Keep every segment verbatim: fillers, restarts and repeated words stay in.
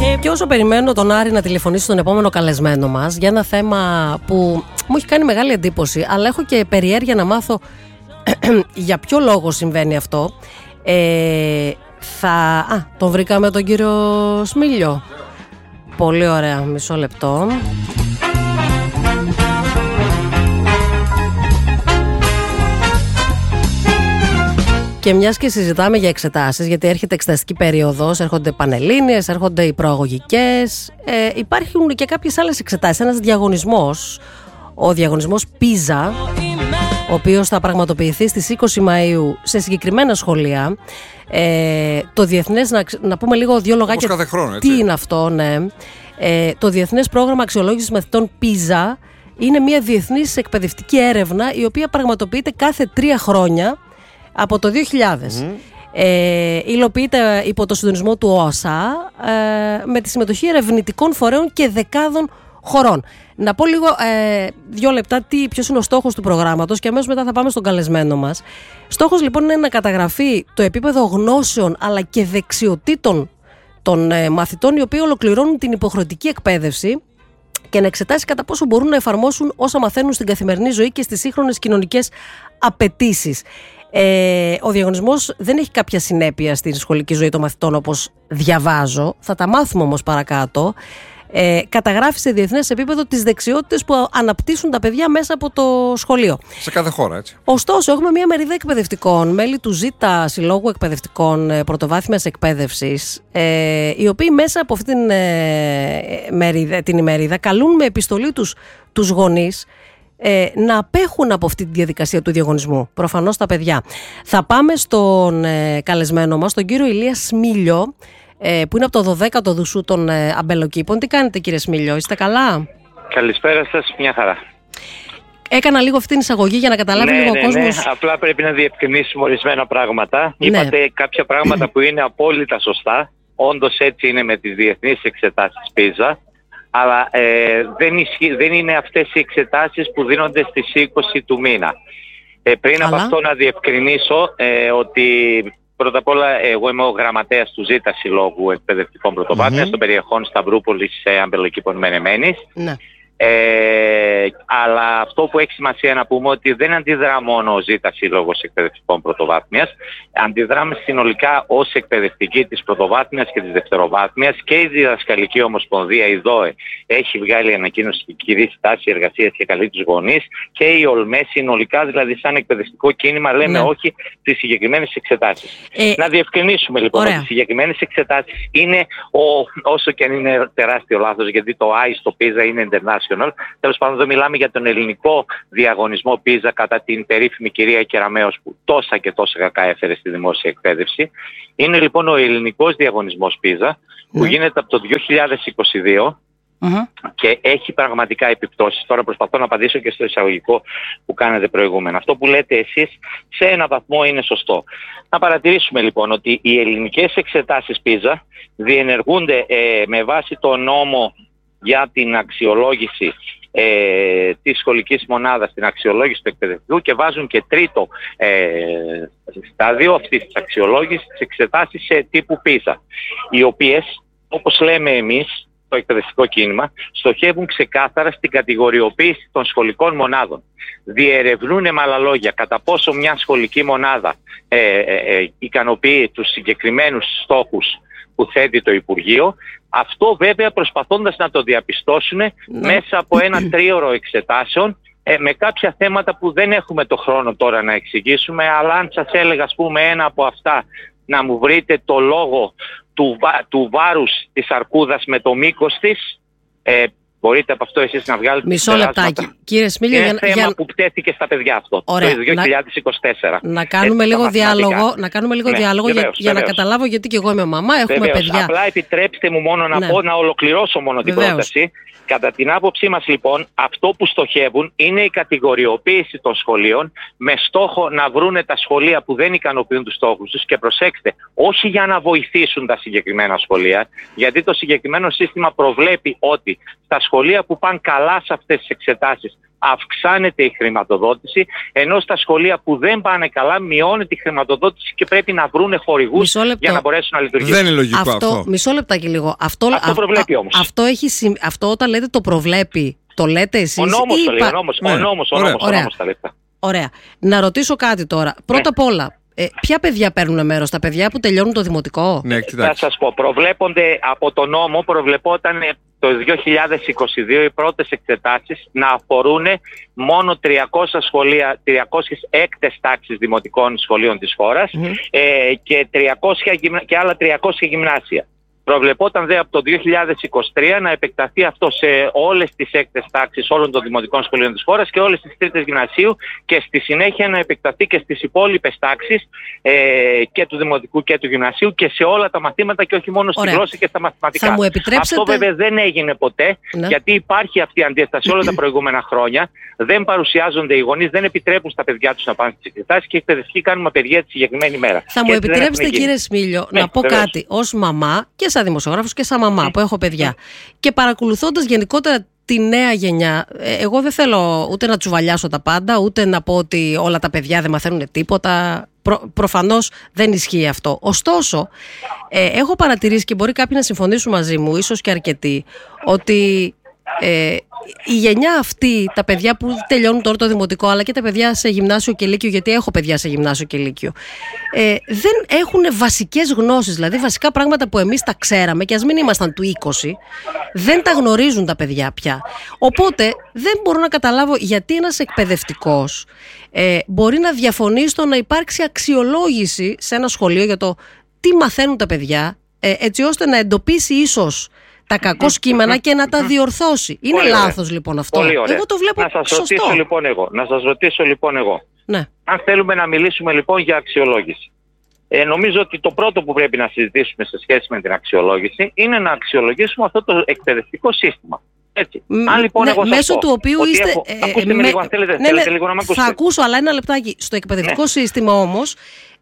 Και όσο περιμένω τον Άρη να τηλεφωνήσει στον επόμενο καλεσμένο μας για ένα θέμα που μου έχει κάνει μεγάλη εντύπωση, αλλά έχω και περιέργεια να μάθω για ποιο λόγο συμβαίνει αυτό. Ε, θα... Α, τον βρήκαμε τον κύριο Σμίλιο. Πολύ ωραία, μισό λεπτό. Και μιας και συζητάμε για εξετάσεις, γιατί έρχεται εξεταστική περίοδος, έρχονται πανελλήνιες, έρχονται οι προαγωγικές, ε, υπάρχουν και κάποιες άλλες εξετάσεις, ένας διαγωνισμός, ο διαγωνισμός Πίζα, ο οποίος θα πραγματοποιηθεί στις είκοσι Μαΐου σε συγκεκριμένα σχολεία. Ε, το διεθνές, να, να πούμε λίγο δύο λογάκια. Όπως κάθε χρόνο, έτσι. Τι είναι αυτό, ναι. Ε, το Διεθνές Πρόγραμμα Αξιολόγησης Μαθητών Πίζα είναι μια διεθνής εκπαιδευτική έρευνα, η οποία πραγματοποιείται κάθε τρία χρόνια από το δύο χιλιάδες. Mm. Ε, υλοποιείται υπό το συντονισμό του ΟΑΣΑ, ε, με τη συμμετοχή ερευνητικών φορέων και δεκάδων χωρών. Να πω λίγο ε, δύο λεπτά τι, ποιος είναι ο στόχος του προγράμματος και αμέσως μετά θα πάμε στον καλεσμένο μας. Στόχος λοιπόν είναι να καταγραφεί το επίπεδο γνώσεων αλλά και δεξιοτήτων των ε, μαθητών, οι οποίοι ολοκληρώνουν την υποχρεωτική εκπαίδευση, και να εξετάσει κατά πόσο μπορούν να εφαρμόσουν όσα μαθαίνουν στην καθημερινή ζωή και στις σύγχρονες κοινωνικές απαιτήσεις. Ε, ο διαγωνισμός δεν έχει κάποια συνέπεια στην σχολική ζωή των μαθητών, όπως διαβάζω. Θα τα μάθουμε όμως παρακάτω. Ε, καταγράφει σε διεθνές επίπεδο τις δεξιότητες που αναπτύσσουν τα παιδιά μέσα από το σχολείο. Σε κάθε χώρα, έτσι. Ωστόσο, έχουμε μια μερίδα εκπαιδευτικών, μέλη του ΖΙΤΑ, Συλλόγου Εκπαιδευτικών ε, Πρωτοβάθμιας Εκπαίδευσης, ε, οι οποίοι μέσα από αυτή την, ε, μερίδα, την ημερίδα καλούν με επιστολή τους τους γονείς ε, να απέχουν από αυτή τη διαδικασία του διαγωνισμού. Προφανώς τα παιδιά. Θα πάμε στον ε, καλεσμένο μας, τον κύριο Ηλία Σμίλιο, που είναι από το δωδέκατο Δουσού των ε, Αμπελοκήπων. Τι κάνετε, κύριε Σμίλιο, είστε καλά? Καλησπέρα σας, μια χαρά. Έκανα λίγο αυτή την εισαγωγή για να καταλάβει ναι, λίγο ο ναι, κόσμος. Ναι, απλά πρέπει να διευκρινίσουμε ορισμένα πράγματα. Ναι. Είπατε κάποια πράγματα που είναι απόλυτα σωστά. Όντως έτσι είναι με τις διεθνείς εξετάσεις Πίζα. Αλλά ε, δεν, ισχύ, δεν είναι αυτές οι εξετάσεις που δίνονται στις είκοσι του μήνα. Ε, πριν καλά. από αυτό να διευκρινίσω ε, ότι... Πρώτα απ' όλα, εγώ είμαι ο γραμματέας του ΖΙΤΑ Συλλόγου Εκπαιδευτικών Πρωτοβάθμιας, mm-hmm. των περιεχών Σταυρούπολης, Αμπελοκήπων Μενεμένης. Ναι. Ε, αλλά αυτό που έχει σημασία να πούμε ότι δεν αντιδρά μόνο ο ΖΙΤΑ Σύλλογος Εκπαιδευτικών Πρωτοβάθμιας, αντιδράμε συνολικά ως εκπαιδευτική της πρωτοβάθμιας και της δευτεροβάθμιας, και η Διδασκαλική Ομοσπονδία, η ΔΟΕ, έχει βγάλει ανακοίνωση και κηρύσει τάση εργασίας και καλεί τους γονείς, και η ΟΛΜΕ συνολικά, δηλαδή σαν εκπαιδευτικό κίνημα, λέμε ναι. όχι στις συγκεκριμένες εξετάσεις. Ε, να διευκρινίσουμε λοιπόν ωραία. ότι οι συγκεκριμένες εξετάσεις είναι, ο, όσο και αν είναι τεράστιο λάθος, γιατί το άι στο Πίζα είναι international. Τέλος πάντων, εδώ μιλάμε για τον ελληνικό διαγωνισμό Πίζα κατά την περίφημη κυρία Κεραμέως, που τόσα και τόσα κακά έφερε στη δημόσια εκπαίδευση. Είναι λοιπόν ο ελληνικός διαγωνισμός Πίζα, που mm. γίνεται από το δύο χιλιάδες είκοσι δύο mm-hmm. και έχει πραγματικά επιπτώσεις. Τώρα προσπαθώ να απαντήσω και στο εισαγωγικό που κάνετε προηγούμενα. Αυτό που λέτε εσείς σε ένα βαθμό είναι σωστό. Να παρατηρήσουμε λοιπόν ότι οι ελληνικές εξετάσεις Πίζα διενεργούνται ε, με βάση το νόμο για την αξιολόγηση ε, της σχολικής μονάδας, την αξιολόγηση του εκπαιδευτικού, και βάζουν και τρίτο ε, στάδιο αυτής της αξιολόγησης, τις εξετάσεις σε τύπου Πίζα, οι οποίες, όπως λέμε εμείς, το εκπαιδευτικό κίνημα, στοχεύουν ξεκάθαρα στην κατηγοριοποίηση των σχολικών μονάδων. Διερευνούν με άλλα λόγια κατά πόσο μια σχολική μονάδα ε, ε, ε, ικανοποιεί τους συγκεκριμένους στόχους που θέτει το Υπουργείο. Αυτό βέβαια προσπαθώντας να το διαπιστώσουν ναι. μέσα από ένα τρίωρο εξετάσεων, ε, με κάποια θέματα που δεν έχουμε το χρόνο τώρα να εξηγήσουμε, αλλά αν σας έλεγα, ας πούμε, ένα από αυτά, να μου βρείτε το λόγο του, του βάρους της αρκούδας με το μήκος της, ε, μπορείτε από αυτό εσείς να βγάλετε. Μισό λεπτάκι. Κύριε Σμίλιο, είναι για, θέμα για... που πτέθηκε στα παιδιά αυτό. Ωραία. Το δύο χιλιάδες είκοσι τέσσερα. Να κάνουμε Έτσι, λίγο διάλογο, να κάνουμε λίγο ναι, διάλογο βεβαίως, για, για να καταλάβω, γιατί και εγώ είμαι μαμά, έχουμε βεβαίως. παιδιά. Απλά επιτρέψτε μου μόνο να ναι. πω, να ολοκληρώσω μόνο την βεβαίως. πρόταση. Κατά την άποψή μας λοιπόν, αυτό που στοχεύουν είναι η κατηγοριοποίηση των σχολείων, με στόχο να βρούνε τα σχολεία που δεν ικανοποιούν τους στόχους τους, και προσέξτε, όχι για να βοηθήσουν τα συγκεκριμένα σχολεία, γιατί το συγκεκριμένο σύστημα προβλέπει ότι στα σχολεία που πάνε καλά σε αυτές τις εξετάσεις αυξάνεται η χρηματοδότηση, ενώ στα σχολεία που δεν πάνε καλά μειώνεται η χρηματοδότηση και πρέπει να βρούνε χορηγούς για να μπορέσουν να λειτουργήσουν. Δεν είναι λογικό αυτό. αυτό. Μισό λεπτάκι λίγο. Αυτό, αυτό προβλέπει όμως. Αυτό, έχει, αυτό όταν λέτε το προβλέπει, το λέτε εσείς? Ο νόμος ή το λέει, ο νόμος, ναι. ο νόμος, ο νόμος, ο νόμος τα λεπτά. Ωραία. Να ρωτήσω κάτι τώρα. Πρώτα απ' όλα, Ε, ποια παιδιά παίρνουν μέρος, τα παιδιά που τελειώνουν το δημοτικό? Ναι, θα σας πω, προβλέπονται από το νόμο, προβλεπόταν το δύο χιλιάδες είκοσι δύο οι πρώτες εξετάσεις να αφορούν μόνο τριακόσια σχολεία, τριακόσιες έκτες τάξεις δημοτικών σχολείων της χώρας mm-hmm. ε, και, τριακόσια, και άλλα τριακόσια γυμνάσια. Προβλεπόταν δε από το δύο χιλιάδες είκοσι τρία να επεκταθεί αυτό σε όλες τις έκτες τάξεις όλων των δημοτικών σχολείων της χώρας και όλες τις τρίτες γυμνασίου και στη συνέχεια να επεκταθεί και στις υπόλοιπες τάξεις ε, και του δημοτικού και του γυμνασίου και σε όλα τα μαθήματα και όχι μόνο στη γλώσσα και στα μαθηματικά. Θα μου επιτρέψετε... Αυτό βέβαια δεν έγινε ποτέ, ναι. γιατί υπάρχει αυτή η αντίσταση όλα τα προηγούμενα χρόνια. Δεν παρουσιάζονται οι γονείς, δεν επιτρέπουν στα παιδιά τους να πάνε στις εξετάσεις και οι εκπαιδευτικοί κάνουν απεργία τη συγκεκριμένη μέρα. Θα μου επιτρέψετε, κύριε Σμίλιο, ναι, να πω βεβαίως. κάτι ως μαμά και σαν δημοσιογράφος και σαν μαμά mm. που έχω παιδιά. Mm. Και παρακολουθώντας γενικότερα τη νέα γενιά, εγώ δεν θέλω ούτε να τσουβαλιάσω τα πάντα, ούτε να πω ότι όλα τα παιδιά δεν μαθαίνουν τίποτα. Προ, προφανώς δεν ισχύει αυτό. Ωστόσο, ε, έχω παρατηρήσει και μπορεί κάποιοι να συμφωνήσουν μαζί μου, ίσως και αρκετοί, ότι ε, η γενιά αυτή, τα παιδιά που τελειώνουν τώρα το δημοτικό, αλλά και τα παιδιά σε γυμνάσιο και λύκειο, γιατί έχω παιδιά σε γυμνάσιο και λύκειο, ε, δεν έχουν βασικές γνώσεις, δηλαδή βασικά πράγματα που εμείς τα ξέραμε και ας μην ήμασταν του είκοσι, δεν τα γνωρίζουν τα παιδιά πια. Οπότε δεν μπορώ να καταλάβω γιατί ένας εκπαιδευτικός ε, μπορεί να διαφωνεί στο να υπάρξει αξιολόγηση σε ένα σχολείο για το τι μαθαίνουν τα παιδιά, ε, έτσι ώστε να εντοπίσει ίσως τα κακό κείμενα και να τα διορθώσει. Είναι Πολύ λάθος ωραία. λοιπόν αυτό? Πολύ ωραία. Εγώ το βλέπω να σας σωστό. Ρωτήσω, λοιπόν, εγώ. Να σας ρωτήσω λοιπόν εγώ. Ναι. Αν θέλουμε να μιλήσουμε λοιπόν για αξιολόγηση. Ε, νομίζω ότι το πρώτο που πρέπει να συζητήσουμε σε σχέση με την αξιολόγηση είναι να αξιολογήσουμε αυτό το εκπαιδευτικό σύστημα. Έτσι. Μ, αν λοιπόν ναι, εγώ σας μέσω πω του οποίου είστε... Έχω, ε, ακούστε ε, με με, λίγο αν θέλετε, ναι, θέλετε ναι, λίγο να με ακούσετε. Θα ακούσω, αλλά ένα λεπτάκι. Στο εκπαιδευτικό ναι. σύστημα όμως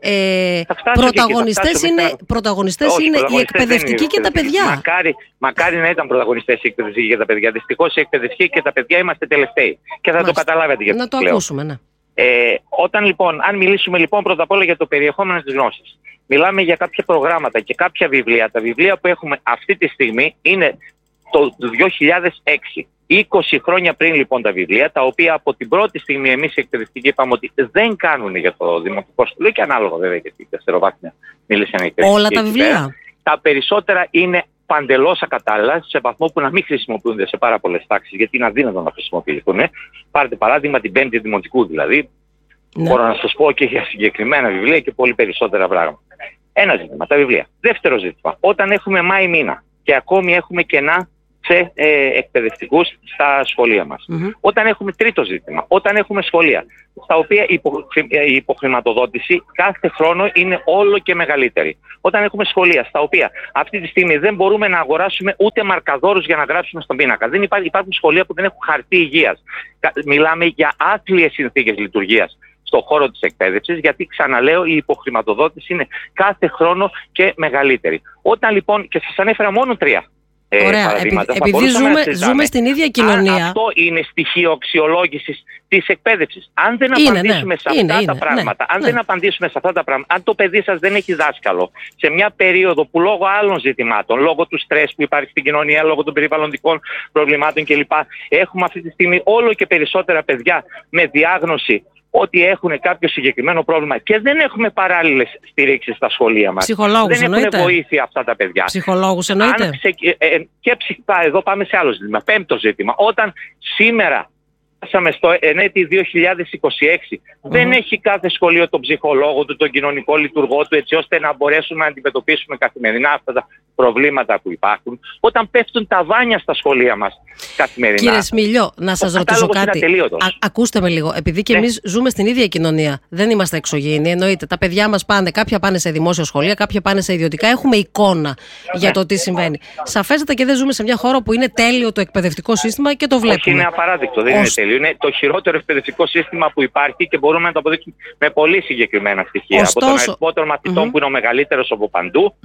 Ε, πρωταγωνιστές είναι, και πρωταγωνιστές Όχι, είναι οι πρωταγωνιστές εκπαιδευτικοί και τα παιδιά. Μακάρι, μακάρι να ήταν πρωταγωνιστές οι εκπαιδευτικοί και τα παιδιά. Δυστυχώς οι εκπαιδευτικοί και τα παιδιά είμαστε τελευταίοι. Και θα Μάλιστα. το καταλάβετε γιατί. Να το λέω. ακούσουμε, ναι. Ε, όταν λοιπόν, αν μιλήσουμε λοιπόν πρώτα απ' όλα για το περιεχόμενο της γνώσης. Μιλάμε για κάποια προγράμματα και κάποια βιβλία. Τα βιβλία που έχουμε αυτή τη στιγμή είναι το δύο χιλιάδες έξι. είκοσι χρόνια πριν λοιπόν τα βιβλία, τα οποία από την πρώτη στιγμή εμείς οι εκπαιδευτικοί είπαμε ότι δεν κάνουν για το δημοτικό σχολείο και ανάλογα βέβαια γιατί η δευτεροβάθμια μίλησαν οι εκπαιδευτικοί. Όλα τα βιβλία. Πέρα. Τα περισσότερα είναι παντελώς ακατάλληλα, σε βαθμό που να μην χρησιμοποιούνται σε πάρα πολλές τάξεις, γιατί είναι αδύνατο να χρησιμοποιηθούν. Πάρτε παράδειγμα την πέμπτη δημοτικού δηλαδή. Ναι. Μπορώ να σας πω και για συγκεκριμένα βιβλία και πολύ περισσότερα πράγματα. Ένα ζήτημα, τα βιβλία. Δεύτερο ζήτημα, όταν έχουμε Μάη μήνα και ακόμη έχουμε κενά σε ε, εκπαιδευτικούς στα σχολεία μας. Mm-hmm. Όταν έχουμε τρίτο ζήτημα, όταν έχουμε σχολεία στα οποία η υπο, η υποχρηματοδότηση κάθε χρόνο είναι όλο και μεγαλύτερη. Όταν έχουμε σχολεία στα οποία αυτή τη στιγμή δεν μπορούμε να αγοράσουμε ούτε μαρκαδόρους για να γράψουμε στον πίνακα. Δεν υπάρχει, υπάρχουν σχολεία που δεν έχουν χαρτί υγείας. Μιλάμε για άθλιες συνθήκες λειτουργίας στον χώρο της εκπαίδευσης, γιατί ξαναλέω η υποχρηματοδότηση είναι κάθε χρόνο και μεγαλύτερη. Όταν λοιπόν, και σας ανέφερα μόνο τρία. Ε, Ωραία, επειδή ζούμε, ζούμε στην ίδια κοινωνία. Αν αυτό είναι στοιχείο αξιολόγησης της εκπαίδευσης. Αν δεν είναι, απαντήσουμε ναι, σε αυτά είναι, τα είναι, πράγματα, ναι, αν ναι. δεν απαντήσουμε σε αυτά τα πράγματα, αν το παιδί σας δεν έχει δάσκαλο σε μια περίοδο που λόγω άλλων ζητημάτων, λόγω του στρες που υπάρχει στην κοινωνία, λόγω των περιβαλλοντικών προβλημάτων κλπ. Έχουμε αυτή τη στιγμή όλο και περισσότερα παιδιά με διάγνωση ότι έχουν κάποιο συγκεκριμένο πρόβλημα και δεν έχουμε παράλληλες στηρίξεις στα σχολεία μας. Ψυχολόγους δεν εννοείται. έχουν βοήθεια αυτά τα παιδιά. Ψυχολόγους εννοείται. Αν ξε... ε, ε, και ψυχικά, εδώ πάμε σε άλλο ζήτημα. Πέμπτο ζήτημα. Όταν σήμερα φτάσαμε στο ενέτη δύο χιλιάδες είκοσι έξι, mm-hmm. δεν έχει κάθε σχολείο τον ψυχολόγο του, τον κοινωνικό λειτουργό του, έτσι ώστε να μπορέσουμε να αντιμετωπίσουμε καθημερινά αυτά τα προβλήματα που υπάρχουν. Όταν πέφτουν τα βάνια στα σχολεία μας καθημερινά. Κύριε Σμιλιό, να σας ρωτήσω κάτι. Α, ακούστε με λίγο. Επειδή και ναι. εμείς ζούμε στην ίδια κοινωνία, δεν είμαστε εξωγήινοι. Εννοείται. Τα παιδιά μας πάνε, κάποια πάνε σε δημόσια σχολεία, κάποια πάνε σε ιδιωτικά. Έχουμε εικόνα ναι. για το τι συμβαίνει. Σαφέστατα και δεν ζούμε σε μια χώρα που είναι τέλειο το εκπαιδευτικό σύστημα και το βλέπουμε. Όχι, είναι απαράδεκτο. Δεν Ως... είναι τέλειο. Είναι το χειρότερο εκπαιδευτικό σύστημα που υπάρχει και μπορούμε να το αποδείξουμε με πολύ συγκεκριμένα στοιχεία. Ωστόσο... Από τον αριθμό των μαθητών mm-hmm. που είναι ο μεγαλύτερος από παντού. Mm-hmm.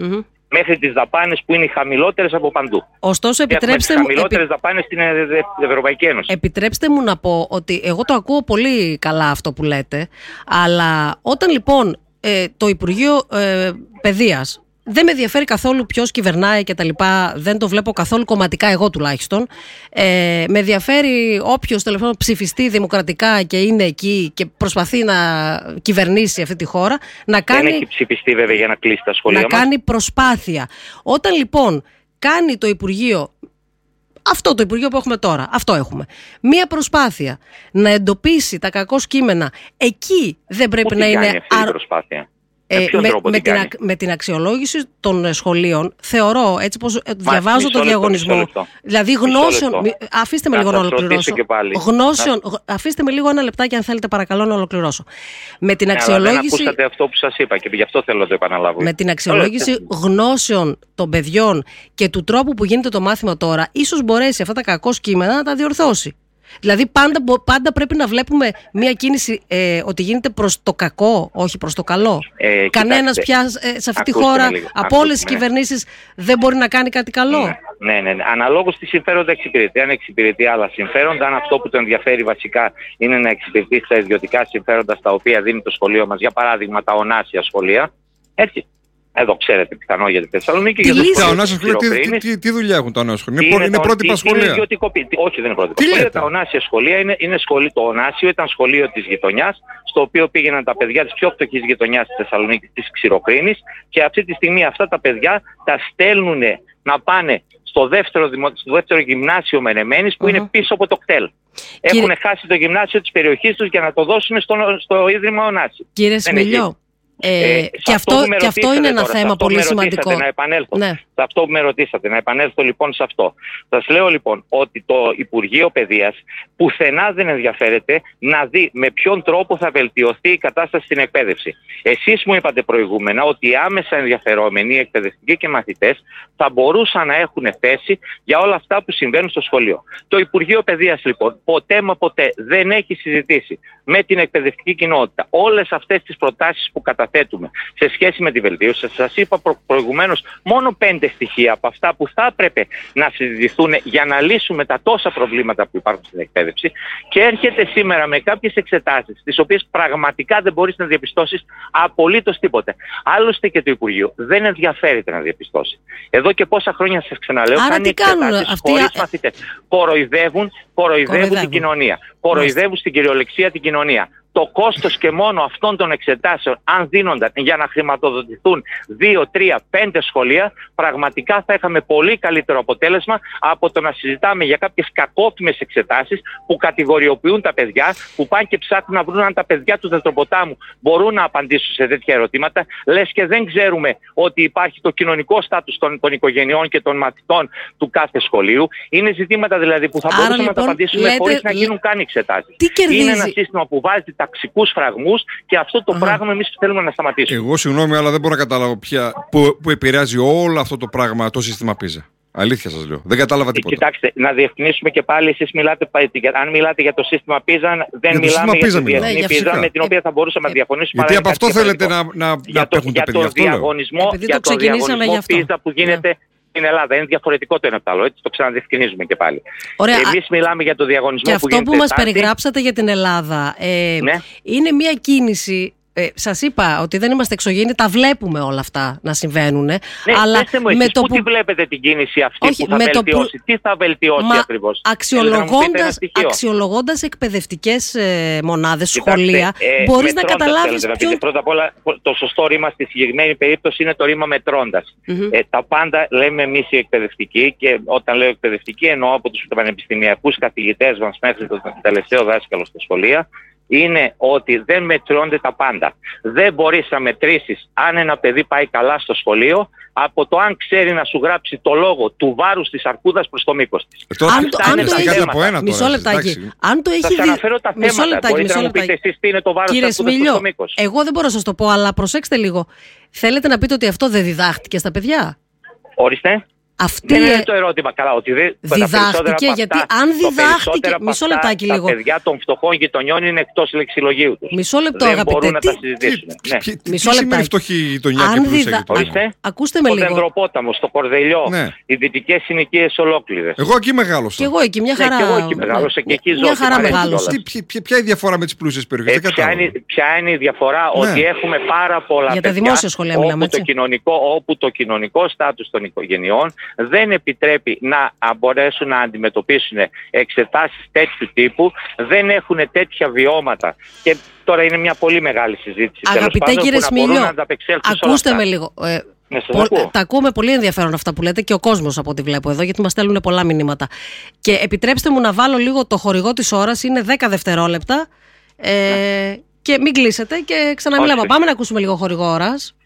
μέχρι τις δαπάνες που είναι οι χαμηλότερες από παντού. Ωστόσο, επιτρέψτε μου. Τις χαμηλότερες επι... δαπάνες στην Ευρωπαϊκή Ένωση. Επιτρέψτε μου να πω ότι εγώ το ακούω πολύ καλά αυτό που λέτε, αλλά όταν λοιπόν ε, το Υπουργείο ε, Παιδείας δεν με ενδιαφέρει καθόλου ποιος κυβερνάει και τα λοιπά, δεν το βλέπω καθόλου κομματικά εγώ τουλάχιστον. Ε, με ενδιαφέρει όποιος τελευταίο ψηφιστεί δημοκρατικά και είναι εκεί και προσπαθεί να κυβερνήσει αυτή τη χώρα, να κάνει, δεν έχει ψηφιστεί βέβαια για να κλείσει τα σχολεία να μας. κάνει προσπάθεια. Όταν λοιπόν κάνει το Υπουργείο, αυτό το Υπουργείο που έχουμε τώρα, αυτό έχουμε, μία προσπάθεια να εντοπίσει τα κακώς κείμενα, εκεί δεν πρέπει Πού να είναι... Αυτή η προσπάθεια. Ε, με, με, με, την, με την αξιολόγηση των σχολείων θεωρώ, έτσι πως διαβάζω το διαγωνισμό, λεπτό. δηλαδή γνώσεων, αφήστε με λίγο να ολοκληρώσω, γνώσεων, να... αφήστε με λίγο ένα λεπτάκι αν θέλετε παρακαλώ να ολοκληρώσω. Με την ναι, αξιολόγηση, αλλά δεν ακούσατε αυτό που σας είπα και γι' αυτό θέλω να το επαναλάβω. Με την αξιολόγηση γνώσεων των παιδιών και του τρόπου που γίνεται το μάθημα τώρα, ίσως μπορέσει αυτά τα κακώς κείμενα να τα διορθώσει. Δηλαδή πάντα, πάντα πρέπει να βλέπουμε μια κίνηση ε, ότι γίνεται προς το κακό, όχι προς το καλό. Ε, Κανένας πια ε, σε αυτή τη χώρα λίγο, από όλες τις κυβερνήσεις δεν μπορεί να κάνει κάτι καλό. Ναι, ναι, ναι, ναι. Αναλόγως τι συμφέροντα εξυπηρετεί. Αν εξυπηρετεί άλλα συμφέροντα, αν αυτό που το ενδιαφέρει βασικά είναι να εξυπηρετεί στα ιδιωτικά συμφέροντα στα οποία δίνει το σχολείο μας, για παράδειγμα τα ονάσια σχολεία, έτσι. Εδώ ξέρετε πιθανό για τη Θεσσαλονίκη. Τι, για τα ονάσια σχολεία, τι, τι, τι δουλειά έχουν τα ονάσια σχολεία, είναι, είναι, είναι πρότυπα σχολεία. Είναι όχι, δεν είναι πρότυπα σχολεία. Τα ονάσια σχολεία είναι, είναι σχολή, το ονάσιο ήταν σχολείο της γειτονιάς, στο οποίο πήγαιναν τα παιδιά της πιο φτωχής γειτονιάς της Θεσσαλονίκης, της Ξηροκρίνης, και αυτή τη στιγμή αυτά τα παιδιά τα στέλνουν να πάνε στο δεύτερο, στο δεύτερο γυμνάσιο Μενεμένης, που uh-huh. είναι πίσω από το κτέλ. Κύριε... Έχουν χάσει το γυμνάσιο της περιοχής τους για να το δώσουν στο, στο Ίδρυμα Ονάση. Κύριε Σμιλιό, Ε, ε, και αυτό, αυτό, και αυτό είναι ένα τώρα, θέμα πολύ σημαντικό. Να επανέλθω. Ναι. Σε αυτό που με ρωτήσατε, να επανέλθω λοιπόν σε αυτό. Σας λέω λοιπόν ότι το Υπουργείο Παιδείας πουθενά δεν ενδιαφέρεται να δει με ποιον τρόπο θα βελτιωθεί η κατάσταση στην εκπαίδευση. Εσείς μου είπατε προηγούμενα ότι οι άμεσα ενδιαφερόμενοι, οι εκπαιδευτικοί και μαθητές, θα μπορούσαν να έχουν θέση για όλα αυτά που συμβαίνουν στο σχολείο. Το Υπουργείο Παιδείας λοιπόν ποτέ μα ποτέ δεν έχει συζητήσει με την εκπαιδευτική κοινότητα όλες αυτές τις προτάσεις που καταθέτουμε σε σχέση με τη βελτίωση. Σας είπα προ- προηγουμένως μόνο πέντε στοιχεία από αυτά που θα έπρεπε να συζητηθούν για να λύσουμε τα τόσα προβλήματα που υπάρχουν στην εκπαίδευση, και έρχεται σήμερα με κάποιες εξετάσεις τις οποίες πραγματικά δεν μπορείς να διαπιστώσεις απολύτως τίποτε. Άλλωστε και το Υπουργείο δεν ενδιαφέρεται να διαπιστώσει. Εδώ και πόσα χρόνια σας ξαναλέω, άρα κάνει εξετάσεις αυτοί... χωρίς μαθητές. Κοροϊδεύουν, κοροϊδεύουν την κοινωνία. Κοροϊδεύουν στην κυριολεξία την κοινωνία. Το κόστος και μόνο αυτών των εξετάσεων, αν δίνονταν για να χρηματοδοτηθούν δύο, τρία, πέντε σχολεία, πραγματικά θα είχαμε πολύ καλύτερο αποτέλεσμα από το να συζητάμε για κάποιες κακόφημες εξετάσεις που κατηγοριοποιούν τα παιδιά, που πάνε και ψάχνουν να βρουν αν τα παιδιά του Δεντροποτάμου μπορούν να απαντήσουν σε τέτοια ερωτήματα, λες και δεν ξέρουμε ότι υπάρχει το κοινωνικό στάτους των, των οικογενειών και των μαθητών του κάθε σχολείου. Είναι ζητήματα δηλαδή που θα Άρα, μπορούσαμε λοιπόν, να τα απαντήσουμε λέτε, χωρίς να γίνουν καν εξετάσεις. Είναι ένα σύστημα που βάζει ταξικούς φραγμούς, και αυτό το uh-huh. πράγμα εμείς θέλουμε να σταματήσουμε. Εγώ συγγνώμη, αλλά δεν μπορώ να καταλάβω πια που, που επηρεάζει όλο αυτό το πράγμα το σύστημα πίζα. Αλήθεια σας λέω. Δεν κατάλαβα τίποτα. Κοιτάξτε, να διευκρινίσουμε και πάλι, εσείς μιλάτε, αν μιλάτε για το σύστημα πίζα, δεν για μιλάμε για τη διεθνή πίζα, με την οποία θα μπορούσαμε να διαφωνήσουμε. Γιατί από αυτό θέλετε να, να, να πέχουν τα παιδιά. Για τον διαγωνισμό, για τον διαγωνισμό πίζα που γίνεται στην Ελλάδα. Είναι διαφορετικό το ένα από το άλλο. Έτσι το ξαναδιευκρινίζουμε και πάλι. Εμείς μιλάμε για το διαγωνισμό και που γίνεται. Και αυτό που μας περιγράψατε για την Ελλάδα ε, ναι. είναι μια κίνηση. Ε, σας είπα ότι δεν είμαστε εξωγήινοι, τα βλέπουμε όλα αυτά να συμβαίνουν. Ναι, αλλά μου εσείς, με το πού που... τη βλέπετε την κίνηση αυτή? Όχι, που θα βελτιώσει, που... τι θα βελτιώσει Μα, ακριβώς? Αξιολογώντας, αξιολογώντας εκπαιδευτικές ε, μονάδες, Κοιτάξτε, σχολεία, ε, μπορείς να καταλάβεις θέλετε, ποιον... Πρώτα απ' όλα το σωστό ρήμα στη συγκεκριμένη περίπτωση είναι το ρήμα μετρώντας. Mm-hmm. Ε, τα πάντα λέμε εμείς οι εκπαιδευτικοί, και όταν λέω εκπαιδευτικοί εννοώ από τους πανεπιστημιακούς καθηγητές μας μέχρι το τελευταίο δάσκαλο στα σχολεία, είναι ότι δεν μετρώνται τα πάντα. Δεν μπορείς να μετρήσεις αν ένα παιδί πάει καλά στο σχολείο από το αν ξέρει να σου γράψει το λόγο του βάρους της αρκούδας προς το μήκος της. Ε, αν το, αν το έχει... από ένα μισό λεπτάκι. Αν το έχει... Θα σας αναφέρω τα μισό θέματα. Λεπτάκι, Μπορείτε να μου πείτε εσείς τι είναι το βάρος Κύριε της αρκούδας Σμιλιό, προς το μήκος. Εγώ δεν μπορώ να σας το πω, αλλά προσέξτε λίγο. Θέλετε να πείτε ότι αυτό δεν διδάχτηκε στα παιδιά? Ορίστε. Αυτή δεν είναι το ερώτημα. Καλά, ότι δεν διδάχτηκε, γιατί αυτά, αν διδάχτηκε. Μισό λεπτάκι λίγο. Τα παιδιά των φτωχών γειτονιών είναι εκτός λεξιλογίου τους. Μισό λεπτό, δεν αγαπητέ. μπορούν να τι... τα συζητήσουν. Τι, ναι. τι, Μισό τι σημαίνει φτωχή γειτονιά και πλούσια γειτονιά? Ακούστε με στο λίγο. Στο Δεντροπόταμο, στο Κορδελιό, ναι. οι δυτικές συνοικίες ολόκληρες. Εγώ εκεί μεγάλωσα. Και εγώ εκεί, μια χαρά. Ναι, και εγώ εκεί μεγάλωσα και εκεί ζω. Μια χαρά μεγάλωσα. Ποια είναι η διαφορά με τις πλούσιες περιοχές? Ε, ποια, είναι, ποια είναι η διαφορά? Ναι. Ότι έχουμε πάρα πολλά για παιδιά τα δημόσια σχολεία όπου, μιλάμε, το κοινωνικό, όπου το κοινωνικό στάτους των οικογενειών δεν επιτρέπει να μπορέσουν να αντιμετωπίσουν εξετάσεις τέτοιου τύπου, δεν έχουν τέτοια βιώματα. Και τώρα είναι μια πολύ μεγάλη συζήτηση. Αγαπητέ κύριε Σμίλιο, ακούστε με λίγο. Ε, ναι, Πο, ακούω. Τα ακούμε πολύ ενδιαφέρον αυτά που λέτε και ο κόσμος από ό,τι βλέπω εδώ, γιατί μας στέλνουν πολλά μηνύματα. Και επιτρέψτε μου να βάλω λίγο το χορηγό της ώρας, είναι δέκα δευτερόλεπτα. Ε, ναι. Και μην κλείσετε και ξαναμιλάμε. Όχι. Πάμε να ακούσουμε λίγο χορηγό ώρας.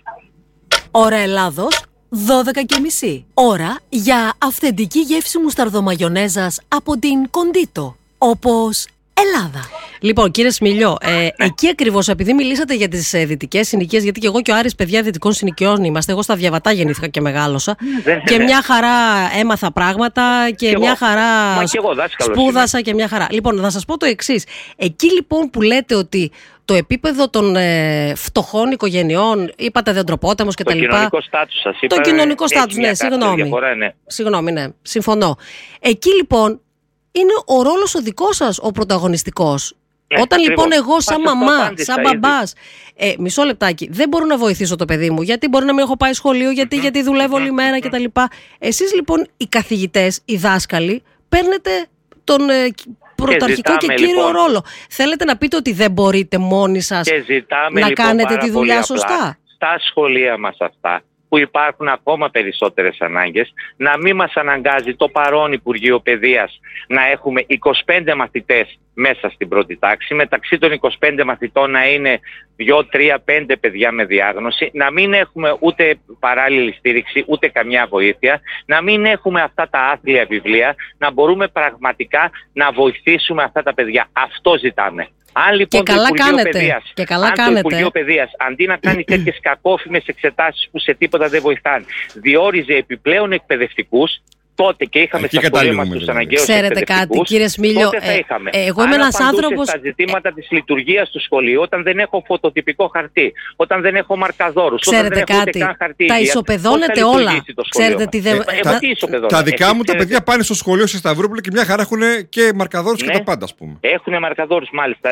Ώρα Ελλάδος, δώδεκα και μισή. Ώρα για αυθεντική γεύση μουσταρδομαγιονέζας από την Κοντίτο. Όπως Ελλάδα. Λοιπόν, κύριε Σμιλιό, ε, ναι. εκεί ακριβώς, επειδή μιλήσατε για τις ε, δυτικές συνοικίες, γιατί και εγώ και ο Άρης παιδιά δυτικών συνοικιών είμαστε. Εγώ στα Διαβατά γεννήθηκα και μεγάλωσα. Δεν, και δεν. μια χαρά έμαθα πράγματα και, και μια χαρά Μα και εγώ, σπούδασα είμαι. Και μια χαρά. Λοιπόν, να σας πω το εξής. Εκεί λοιπόν που λέτε ότι το επίπεδο των ε, φτωχών οικογενειών, είπατε Δεντροπόταμος και το τα λοιπά. Το κοινωνικό στάτους σας είπα. Το κοινωνικό στάτους, ναι, συγγνώμη. Διαφορά, ναι. Συγγνώμη, ναι, συμφωνώ. Εκεί λοιπόν είναι ο ρόλος ο δικός σας ο πρωταγωνιστικός. Ναι, Όταν ακριβώς. λοιπόν εγώ σαν μαμά, σαν μπαμπάς, ε, μισό λεπτάκι, δεν μπορώ να βοηθήσω το παιδί μου, γιατί μπορεί να μην έχω πάει σχολείο, γιατί, mm-hmm. γιατί δουλεύω όλη μέρα mm-hmm. κτλ. Εσείς λοιπόν οι καθηγητές, οι δάσκαλοι, παίρνετε τον ε, πρωταρχικό και, και κύριο λοιπόν, ρόλο. Θέλετε να πείτε ότι δεν μπορείτε μόνοι σας να λοιπόν, κάνετε τη δουλειά σωστά? Στα σχολεία μας αυτά, που υπάρχουν ακόμα περισσότερες ανάγκες, να μην μας αναγκάζει το παρόν Υπουργείο Παιδείας να έχουμε είκοσι πέντε μαθητές μέσα στην πρώτη τάξη, μεταξύ των είκοσι πέντε μαθητών να είναι δύο, τρία, πέντε παιδιά με διάγνωση, να μην έχουμε ούτε παράλληλη στήριξη, ούτε καμιά βοήθεια, να μην έχουμε αυτά τα άθλια βιβλία, να μπορούμε πραγματικά να βοηθήσουμε αυτά τα παιδιά. Αυτό ζητάμε. Αν λοιπόν και το καλά Υπουργείο κάνετε. Παιδείας, Και καλά αν κάνετε. το Υπουργείο Παιδείας αντί να κάνει τέτοιες κακόφημες εξετάσεις που σε τίποτα δεν βοηθάνε, διόριζε επιπλέον εκπαιδευτικούς, τότε και είχαμε Εκεί στα σχολεία μας τους αναγκαίους Ξέρετε κάτι, κύριε Σμίλιο, τότε θα είχαμε. ε, εγώ είμαι Αν ένας άνθρωπος... στα ζητήματα της λειτουργίας του σχολείου, όταν δεν έχω φωτοτυπικό χαρτί, όταν δεν έχω μαρκαδόρους, Ξέρετε όταν δεν κάτι, έχω ούτε καν χαρτί, τα ισοπεδώνετε όλα. Ξέρετε τι δεν... Ε, ε, τα δικά μου τα παιδιά πάνε στο σχολείο στη Σταυρούπολη και μια χαρά έχουν και μαρκαδόρους και τα πάντα, ας πούμε. Έχουν μαρκαδόρους, μάλιστα.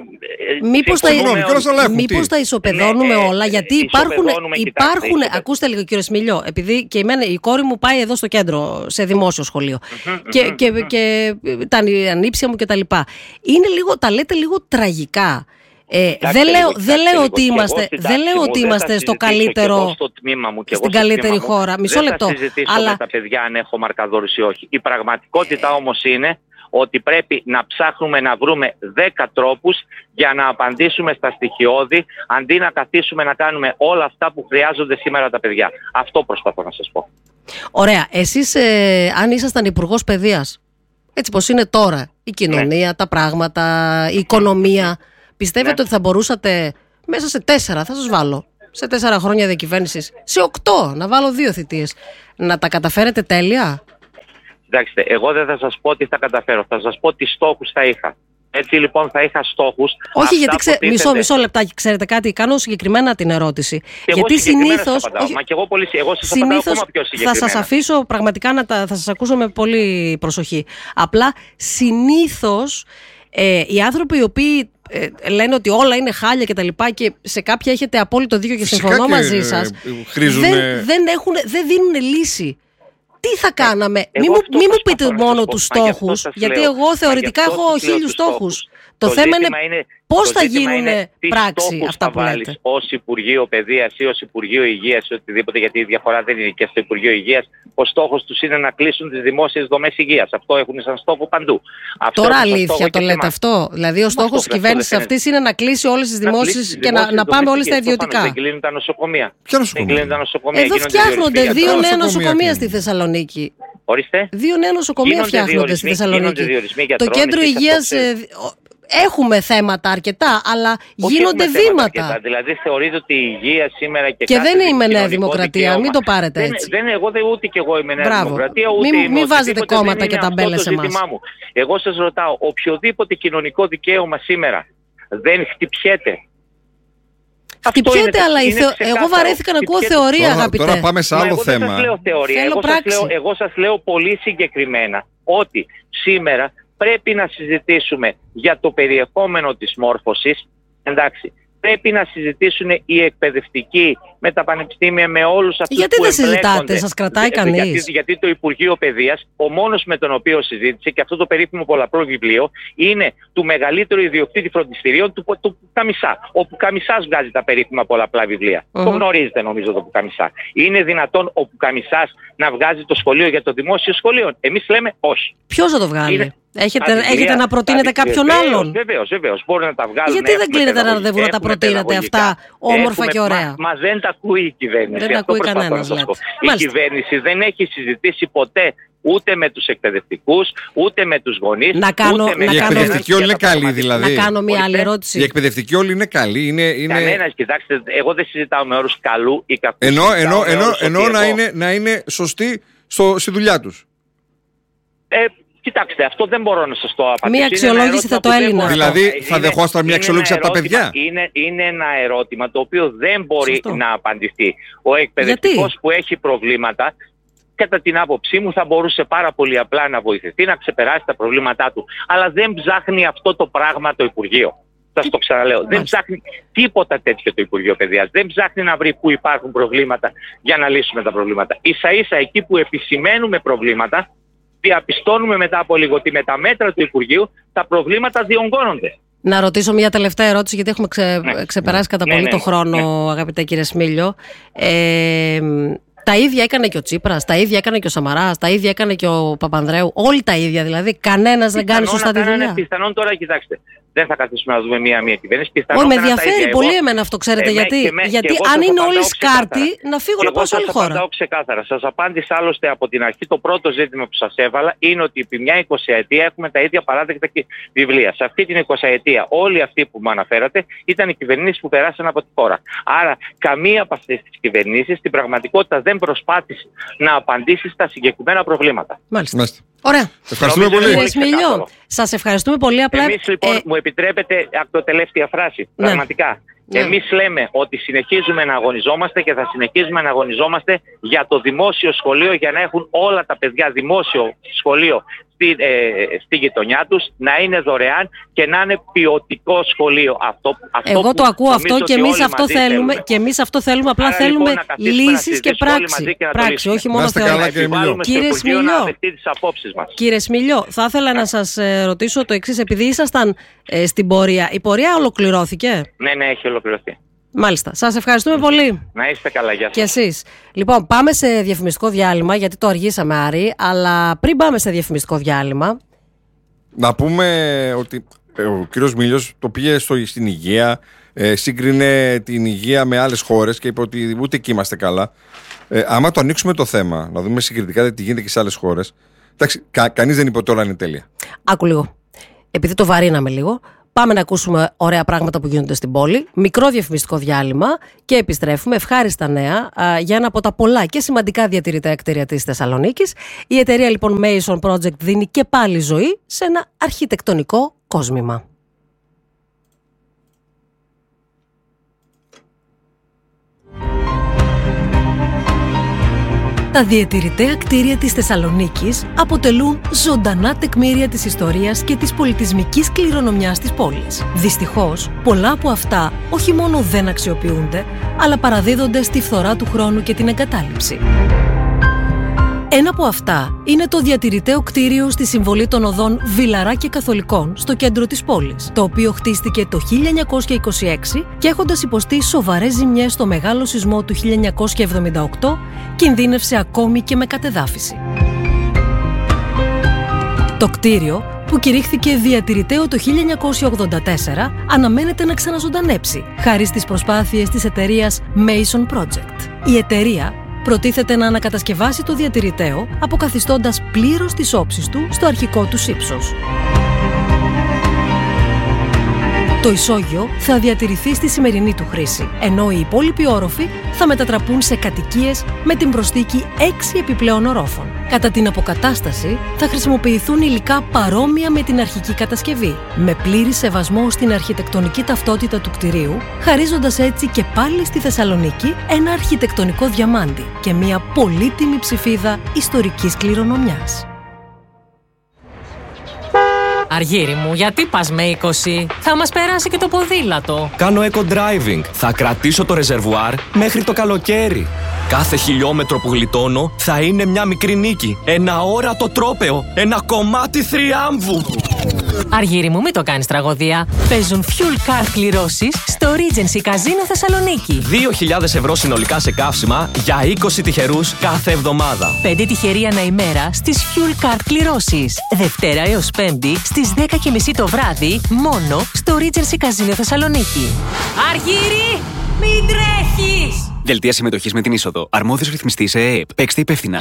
Μήπως τα ισοπεδώνουμε όλα, γιατί υπάρχουν... Ακούστε λίγο, κύριε Σμίλιο, επειδή και η κόρη μου πάει εδώ στο κέντρο, σε δημόσιο σχολείο. Mm-hmm, και, mm-hmm, και, mm-hmm. και τα ανήψια μου και τα λοιπά. Είναι λίγο, τα λέτε λίγο τραγικά. Ε, δεν λέω, δεν λέω ότι είμαστε, δεν λέω ότι είμαστε στο καλύτερο, στο τμήμα μου, και στην καλύτερη χώρα. Μισό λεπτό. Δεν θα συζητήσω αλλά... με τα παιδιά αν έχω μαρκαδόρους ή όχι. Η πραγματικότητα ε... όμως είναι ότι πρέπει να ψάχνουμε να βρούμε δέκα τρόπους για να απαντήσουμε στα στοιχειώδη, αντί να καθίσουμε να κάνουμε όλα αυτά που χρειάζονται σήμερα τα παιδιά. Αυτό προσπαθώ να σας πω. Ωραία. Εσείς ε, αν ήσασταν υπουργός παιδείας, έτσι πως είναι τώρα η κοινωνία, ναι. τα πράγματα, η οικονομία, πιστεύετε ναι. ότι θα μπορούσατε μέσα σε τέσσερα, θα σας βάλω, σε τέσσερα χρόνια διακυβέρνησης, σε οκτώ, να βάλω δύο θητείες, να τα καταφέρετε τέλεια? Κοιτάξτε, εγώ δεν θα σας πω τι θα καταφέρω, θα σας πω τι στόχους θα είχα. Έτσι λοιπόν θα είχα στόχους. Όχι, γιατί ξε... τίθενται... μισό, μισό λεπτάκι, ξέρετε κάτι, κάνω συγκεκριμένα την ερώτηση. Και γιατί συνήθως. Όχι... Μα και εγώ πολύ... εγώ σας συνήθως ακόμα πιο συγκεκριμένα. Θα σας αφήσω πραγματικά να τα... θα σας ακούσω με πολύ προσοχή. Απλά συνήθως ε, οι άνθρωποι οι οποίοι ε, λένε ότι όλα είναι χάλια και τα λοιπά και σε κάποια έχετε απόλυτο δίκιο και φυσικά συμφωνώ και, μαζί σας, ε, χρήζουν... δεν, δεν, έχουν, δεν δίνουν λύση. Τι θα κάναμε, ε, μη, μου, μη μου πείτε μόνο τους στόχους, γιατί λέω, εγώ θεωρητικά έχω χίλιους στόχους. Το, το θέμα είναι, είναι πώς θα γίνουν πράξη αυτά που λέτε. Ως Υπουργείο Παιδείας ή ως Υπουργείο Υγείας ή οτιδήποτε, γιατί η διαφορά δεν είναι και στο Υπουργείο Υγείας. Ο στόχος τους είναι να κλείσουν τις δημόσιες δομές υγείας. Αυτό έχουν σαν στόχο παντού. Αυτό τώρα αλήθεια το λέτε αυτό. Δηλαδή ο στόχος της κυβέρνησης αυτής είναι να κλείσει όλες τις δημόσιες και να, να πάμε όλες στα ιδιωτικά. Δεν κλείνουν τα νοσοκομεία. Ποια νοσοκομεία? Εδώ φτιάχνονται δύο νέα νοσοκομεία στη Θεσσαλονίκη. Ορίστε. Δύο νέα νοσοκομεία φτιάχνονται στη Θεσσαλονίκη. Το κέντρο υγείας έχουμε θέματα αρκετά, αλλά Όχι, γίνονται έχουμε θέματα βήματα. αρκετά. Δηλαδή θεωρείτε ότι η υγεία σήμερα και, Και δεν είμαι Νέα κοινωνικό Δημοκρατία, δικαίωμα- μην το πάρετε δεν, έτσι. Δεν, εγώ δεν, ούτε και εγώ είμαι Νέα Μπράβο. Δημοκρατία, ούτε Μην- είμαι μην βάζετε οτιδήποτε, κόμματα δεν και είναι αυτό ταμπέλες το σε εμάς. ζήτημά μου. Εγώ σας ρωτάω, οποιοδήποτε κοινωνικό δικαίωμα σήμερα δεν χτυπιέται. Χτυπιέται, αλλά η θεω- εγώ βαρέθηκα να ακούω θεωρία, Τώρα, αγαπητέ. τώρα πάμε σε Μα άλλο εγώ δεν θέμα. σας λέω θεωρία. Θέλω Εγώ σας πράξη. λέω, εγώ σας λέω πολύ συγκεκριμένα ότι σήμερα πρέπει να συζητήσουμε για το περιεχόμενο της μόρφωσης. Εντάξει. Πρέπει να συζητήσουν οι εκπαιδευτικοί με τα πανεπιστήμια, με όλους αυτούς Γιατί που δεν συζητάτε, εμπλέκονται. σας κρατάει Ε, κανείς? Γιατί, γιατί το Υπουργείο Παιδείας, ο μόνος με τον οποίο συζήτησε, και αυτό το περίφημο πολλαπλό βιβλίο, είναι του μεγαλύτερου ιδιοκτήτη φροντιστηρίων, του, του Πουκαμισά. Ο Πουκαμισάς βγάζει τα περίφημα πολλαπλά βιβλία. Μμμ. Το γνωρίζετε νομίζω το Πουκαμισά. Είναι δυνατόν ο Πουκαμισάς να βγάζει το σχολείο για το δημόσιο σχολείο? Εμείς λέμε όχι. Ποιος θα το βγάλει? Είναι- Έχετε, Τα βιβλία- έχετε να προτείνετε τα κάποιον βιβλία- άλλον? Βεβαίως, βεβαίως. Μπορούν να τα βγάλουν. Γιατί δεν έχουμε κλείνετε ένα παιδαγωγικά, ραντεβού να τα έχουμε προτείνετε παιδαγωγικά. αυτά όμορφα Έχουμε- και ωραία? Μα, μα δεν τα ακούει η κυβέρνηση. Δεν τα Αυτό ακούει προσπαθώ κανένας, να σας πω. λέτε. Η Μάλιστα. κυβέρνηση δεν έχει συζητήσει ποτέ ούτε με τους εκπαιδευτικούς, ούτε με τους γονείς. Να κάνω- ούτε με να Οι κάνω- εκπαιδευτικοί όλοι είναι καλοί, δηλαδή. Να κάνω μια άλλη Ορίστε. ερώτηση. Οι εκπαιδευτικοί όλοι είναι καλοί. Είναι, είναι... Κανένας, κοιτάξτε, εγώ δεν συζητάω με όρους καλού ή κακού. Ενώ, Συζητάω ενώ, με ενώ, όρους ενώ ότι να, εγώ- είναι, να είναι σωστοί στο, στη δουλειά τους. Ε, κοιτάξτε, αυτό δεν μπορώ να σας το απαντήσω. Μία Είναι αξιολόγηση ένα ερώτημα θα το που δεν έλυνα. μπορώ να- Δηλαδή, είναι- θα δεχόσασταν μια είναι αξιολόγηση ένα από τα ερώτημα- παιδιά? Είναι, είναι ένα ερώτημα το οποίο δεν μπορεί Σωστό. να απαντηθεί. Ο εκπαιδευτικός Γιατί? που έχει προβλήματα, κατά την άποψή μου, θα μπορούσε πάρα πολύ απλά να βοηθηθεί, να ξεπεράσει τα προβλήματά του. Αλλά δεν ψάχνει αυτό το πράγμα το Υπουργείο. Σας το ξαναλέω. Δεν Μάλιστα. ψάχνει τίποτα τέτοιο το Υπουργείο Παιδείας. Δεν ψάχνει να βρει πού υπάρχουν προβλήματα για να λύσουμε τα προβλήματα. Ίσα ίσα εκεί που επισημαίνουμε προβλήματα, διαπιστώνουμε μετά από λίγο ότι με τα μέτρα του Υπουργείου τα προβλήματα διονγκώνονται. Να ρωτήσω μια τελευταία ερώτηση, γιατί έχουμε ξε- Ναι. ξεπεράσει κατά Ναι, πολύ ναι, το ναι. χρόνο, αγαπητέ κύριε Σμίλιο. Ε, τα ίδια έκανε και ο Τσίπρας, τα ίδια έκανε και ο Σαμαράς, τα ίδια έκανε και ο Παπανδρέου. Όλοι τα ίδια δηλαδή. Κανένας δεν κάνει Πιθανόν σωστά να τη κάνανε- δουλειά. Πιθανόν τώρα, κοιτάξτε, δεν θα καθίσουμε να δούμε μία-μία κυβέρνηση. Πιθανόν Όχι, με κάνανε τα ενδιαφέρει ίδια. πολύ Εγώ- εμένα αυτό, ξέρετε Εμέ- γιατί. και με- γιατί και εγώ αν σας είναι απαντάω όλοι σκάρτοι, ξεκάθαρα. να φύγω Και να πάω εγώ σε άλλη σας χώρα. απαντάω ξεκάθαρα. Σας απάντησα άλλωστε από την αρχή. Το πρώτο ζήτημα που σας έβαλα είναι ότι επί μια εικοσαετία έχουμε τα ίδια παράδεκτα και βιβλία. Σε αυτή την εικοσαετία, όλοι αυτοί που μου αναφέρατε ήταν οι κυβερνήσεις που περάσαν από τη χώρα. Άρα, καμία από αυτές τις κυβερνήσεις στην πραγματικότητα δεν προσπάθησε να απαντήσει στα συγκεκριμένα προβλήματα. Μάλιστα. Μάλιστα. Ωραία. Ευχαριστούμε Νομίζω πολύ. Κύριε πολύ Σμιλιό, ξεκάθαρο. σας ευχαριστούμε πολύ. Απλά. Εμείς λοιπόν, ε, μου επιτρέπετε αυτοτελεύτια φράση, Ναι. πραγματικά. Ναι. Εμείς λέμε ότι συνεχίζουμε να αγωνιζόμαστε και θα συνεχίζουμε να αγωνιζόμαστε για το δημόσιο σχολείο, για να έχουν όλα τα παιδιά δημόσιο σχολείο στη, ε, στη γειτονιά τους, να είναι δωρεάν και να είναι ποιοτικό σχολείο. Αυτό, αυτό Εγώ που το ακούω νομίζω αυτό και ότι εμείς όλοι αυτό μαζί θέλουμε. θέλουμε. Και εμείς αυτό θέλουμε. Απλά Άρα, θέλουμε λοιπόν, να καθίσουμε να λύσεις και συζητήσουμε όλοι πράξη. μαζί και να το Πράξη, λύσουμε. όχι Να μόνο είστε θεωρία. καλά, Να κύριε Μιλιό. επιβάλλουμε στο Κύριε Υπουργείο Σμιλιό. να δεχτεί τις απόψεις μας. Κύριε Σμιλιό, θα ήθελα να σας ε, ρωτήσω το εξής. Επειδή ήσασταν ε, στην πορεία, η πορεία ολοκληρώθηκε? Ναι, ναι, έχει ολοκληρωθεί. Μάλιστα. Σας ευχαριστούμε πολύ. Να είστε καλά, γεια σας. Και εσείς. Λοιπόν, πάμε σε διαφημιστικό διάλειμμα, γιατί το αργήσαμε, Άρη. Αλλά πριν πάμε σε διαφημιστικό διάλειμμα, Να πούμε ότι ε, ο κύριος Μίλιος το πήγε στο, στην υγεία, ε, σύγκρινε την υγεία με άλλες χώρες και είπε ότι ούτε εκεί είμαστε καλά. Ε, άμα το ανοίξουμε το θέμα, να δούμε συγκριτικά τι γίνεται και σε άλλες χώρες. Εντάξει, κα, κανείς δεν είπε ότι όλα είναι τέλεια. άκου λίγο. Επειδή το βαρύναμε λίγο, πάμε να ακούσουμε ωραία πράγματα που γίνονται στην πόλη. Μικρό διαφημιστικό διάλειμμα και επιστρέφουμε. Ευχάριστα νέα α, για ένα από τα πολλά και σημαντικά διατηρητέα κτίρια της Θεσσαλονίκης. Η εταιρεία λοιπόν Mason Project δίνει και πάλι ζωή σε ένα αρχιτεκτονικό κόσμημα. Τα διατηρητέα κτίρια της Θεσσαλονίκης αποτελούν ζωντανά τεκμήρια της ιστορίας και της πολιτισμικής κληρονομιάς της πόλης. Δυστυχώς, πολλά από αυτά όχι μόνο δεν αξιοποιούνται, αλλά παραδίδονται στη φθορά του χρόνου και την εγκατάλειψη. Ένα από αυτά είναι το διατηρηταίο κτίριο στη συμβολή των οδών Βιλαρά και Καθολικών στο κέντρο της πόλης, το οποίο χτίστηκε το χίλια εννιακόσια είκοσι έξι και έχοντας υποστεί σοβαρές ζημιές στο μεγάλο σεισμό του χίλια εννιακόσια εβδομήντα οκτώ, κινδύνευσε ακόμη και με κατεδάφιση. Το κτίριο, που κηρύχθηκε διατηρηταίο το χίλια εννιακόσια ογδόντα τέσσερα, αναμένεται να ξαναζωντανέψει, χάρη στις προσπάθειες της εταιρείας Mason Project. Η εταιρεία προτίθεται να ανακατασκευάσει το διατηρηταίο, αποκαθιστώντας πλήρως τις όψεις του στο αρχικό του ύψος. Το ισόγειο θα διατηρηθεί στη σημερινή του χρήση, ενώ οι υπόλοιποι όροφοι θα μετατραπούν σε κατοικίες με την προσθήκη έξι επιπλέον ορόφων. Κατά την αποκατάσταση θα χρησιμοποιηθούν υλικά παρόμοια με την αρχική κατασκευή, με πλήρη σεβασμό στην αρχιτεκτονική ταυτότητα του κτηρίου, χαρίζοντας έτσι και πάλι στη Θεσσαλονίκη ένα αρχιτεκτονικό διαμάντι και μια πολύτιμη ψηφίδα ιστορικής κληρονομιάς. Αργύρι μου, γιατί πας με είκοσι? Θα μας περάσει και το ποδήλατο. Κάνω eco-driving. Θα κρατήσω το ρεζερβουάρ μέχρι το καλοκαίρι. Κάθε χιλιόμετρο που γλιτώνω θα είναι μια μικρή νίκη. Ένα όρατο τρόπαιο. Ένα κομμάτι θριάμβου. Αργύρι μου, μην το κάνεις τραγωδία. Παίζουν fuel card κληρώσεις στο Regency Casino Θεσσαλονίκη. δύο χιλιάδες ευρώ συνολικά σε καύσιμα για είκοσι τυχερούς κάθε εβδομάδα. πέντε τυχεροί ανά ημέρα στις fuel card κληρώσεις. Δευτέρα έως Πέμπτη στις δέκα και μισή το βράδυ, μόνο στο Regency Casino Θεσσαλονίκη. Αργύρι, μην τρέχεις! Δελτία συμμετοχής με την είσοδο. Αρμόδιος ρυθμιστής ΕΕΠ. Παίξτε υπεύθυνα.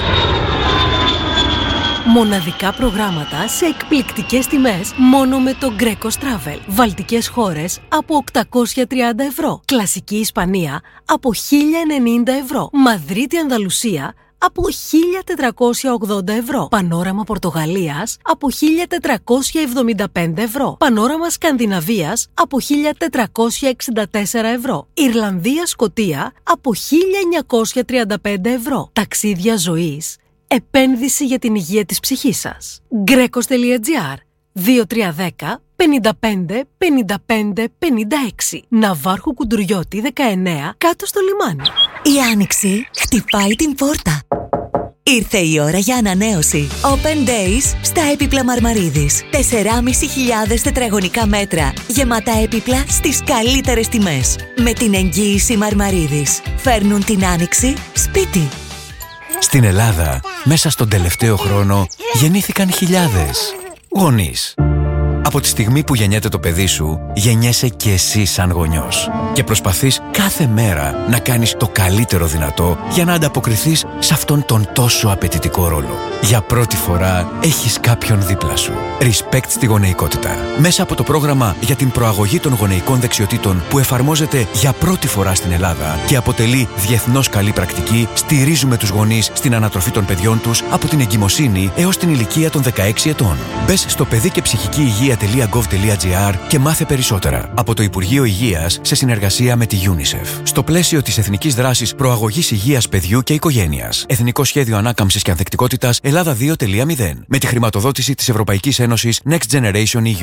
Μοναδικά προγράμματα σε εκπληκτικές τιμές μόνο με το Greco Travel. Βαλτικές χώρες από οκτακόσια τριάντα ευρώ. Κλασική Ισπανία από χίλια ενενήντα ευρώ. Μαδρίτη Ανδαλουσία από χίλια τετρακόσια ογδόντα ευρώ. Πανόραμα Πορτογαλίας από χίλια τετρακόσια εβδομήντα πέντε ευρώ. Πανόραμα Σκανδιναβίας από χίλια τετρακόσια εξήντα τέσσερα ευρώ. Ιρλανδία Σκωτία από χίλια εννιακόσια τριάντα πέντε ευρώ. Ταξίδια ζωής. Επένδυση για την υγεία της ψυχής σας. Γκρέκος τελεία τζι άρ δύο τρία ένα μηδέν πέντε πέντε πενήντα πέντε πενήντα έξι. Ναυάρχου Κουντουριώτη δεκαεννέα, κάτω στο λιμάνι. Η άνοιξη χτυπάει την πόρτα. Ήρθε η ώρα για ανανέωση. Open Days στα έπιπλα Μαρμαρίδης. τεσσεράμισι χιλιάδες τετραγωνικά μέτρα. Γεμάτα έπιπλα στις καλύτερες τιμές. Με την εγγύηση Μαρμαρίδης. Φέρνουν την άνοιξη σπίτι. Στην Ελλάδα, μέσα στον τελευταίο χρόνο, γεννήθηκαν χιλιάδες γονείς. Από τη στιγμή που γεννιέται το παιδί σου, γεννιέσαι και εσύ σαν γονιός. Και προσπαθείς κάθε μέρα να κάνεις το καλύτερο δυνατό για να ανταποκριθείς σε αυτόν τον τόσο απαιτητικό ρόλο. Για πρώτη φορά έχεις κάποιον δίπλα σου. Respect στη γονεϊκότητα. Μέσα από το πρόγραμμα για την προαγωγή των γονεϊκών δεξιοτήτων που εφαρμόζεται για πρώτη φορά στην Ελλάδα και αποτελεί διεθνώς καλή πρακτική, στηρίζουμε τους γονείς στην ανατροφή των παιδιών τους από την εγκυμοσύνη έως την ηλικία των δεκαέξι ετών. Μπες στο παιδί και ψυχική υγεία τελεία γκοβ τελεία τζι άρ και μάθε περισσότερα. Από το Υπουργείο Υγείας σε συνεργασία με τη UNICEF. Στο πλαίσιο της Εθνικής Δράσης Προαγωγής Υγείας Παιδιού και Οικογένειας. Εθνικό Σχέδιο Ανάκαμψης και Ανθεκτικότητας Ελλάδα δύο τελεία μηδέν. Με τη χρηματοδότηση της Ευρωπαϊκής Ένωσης Next Generation ι γιου.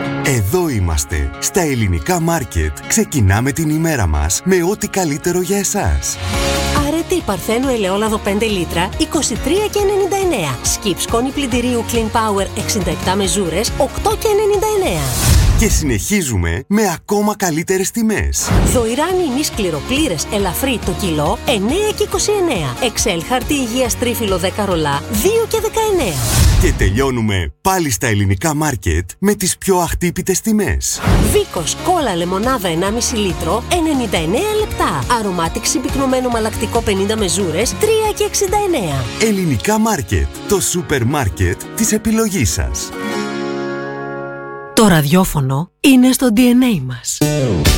Εδώ είμαστε. Στα ελληνικά μάρκετ ξεκινάμε την ημέρα μας με ό,τι καλύτερο για εσάς. Αρετή Παρθένου ελαιόλαδο πέντε λίτρα είκοσι τρία και ενενήντα εννέα. Σκιπ σκόνη πλυντηρίου Clean Power εξήντα επτά μεζούρες οκτώ και ενενήντα εννέα. Και συνεχίζουμε με ακόμα καλύτερες τιμές. Δοϊράνι ημί σκληροπλήρες ελαφρύ το κιλό εννέα και είκοσι εννέα. Εξέλ χαρτί υγείας τρίφυλλο δέκα ρολά δύο και δεκαεννέα. Και τελειώνουμε πάλι στα ελληνικά μάρκετ με τις πιο αχτύπητες τιμές. Βίκος κόλλα λεμονάδα ενάμιση λίτρο ενενήντα εννέα λεπτά. Αρωμάτιξη πυκνωμένο μαλακτικό πενήντα μεζούρες τρία και εξήντα εννέα. Ελληνικά μάρκετ. Το σούπερ μάρκετ της επιλογής σας. Το ραδιόφωνο είναι στο ντι εν έι μας.